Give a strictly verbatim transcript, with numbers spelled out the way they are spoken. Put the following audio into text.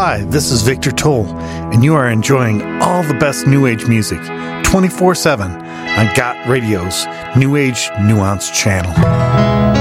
Hi, this is Victor Toll, and you are enjoying all the best New Age music twenty-four seven on Got Radio's New Age Nuance channel.